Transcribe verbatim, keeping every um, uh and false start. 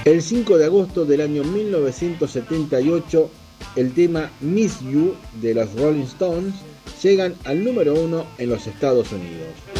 El cinco de agosto del año mil novecientos setenta y ocho, el tema Miss You de los Rolling Stones llegan al número uno en los Estados Unidos.